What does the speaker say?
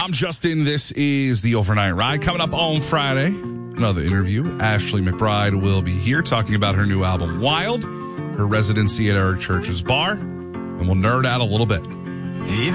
I'm Justin. This is the Overnight Ride. Coming up on Friday, another interview. Ashley McBride will be here talking about her new album, Wild, her residency at our church's bar, and we'll nerd out a little bit.